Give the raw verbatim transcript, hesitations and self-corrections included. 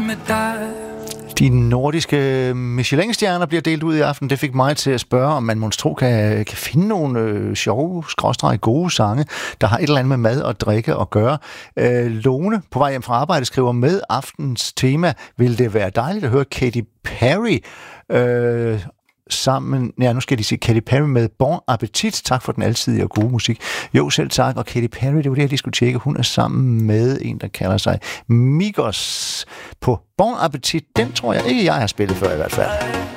med dig. De nordiske Michelin-stjerner bliver delt ud i aften. Det fik mig til at spørge, om man monstro kan, kan finde nogle øh, sjove, skråstrege gode sange, der har et eller andet med mad og drikke at gøre. Øh, Lone, på vej hjem fra arbejde, skriver med aftens tema, vil det være dejligt at høre Katy Perry øh, sammen, ja, nu skal de sige Katy Perry med Bon Appetit. Tak for den alsidige og gode musik. Jo, selv tak, og Katy Perry, det var det, jeg lige skulle tjekke. Hun er sammen med en, der kalder sig Migos på Bon Appetit. Den tror jeg ikke, jeg har spillet før i hvert fald.